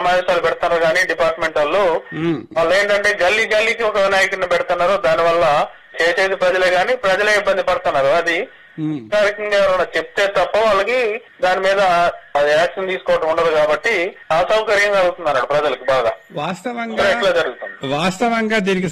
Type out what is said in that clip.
సమావేశాలు పెడుతున్నారు కానీ డిపార్ట్మెంట్ వాళ్ళు ఏంటంటే గల్లీ గల్లీకి ఒక వినాయకుడిని పెడుతున్నారు. దానివల్ల చేసేది ప్రజలే గాని ప్రజలే ఇబ్బంది పడుతున్నారు. అది అధికారికంగా ఎవరైనా చెప్తే తప్ప వాళ్ళకి దాని మీద యాక్షన్ తీసుకోవడం ఉండదు కాబట్టి అసౌకర్యంగా అవుతుంది అన్నాడు ప్రజలకు బాగా. వాస్తవంగా దీనికి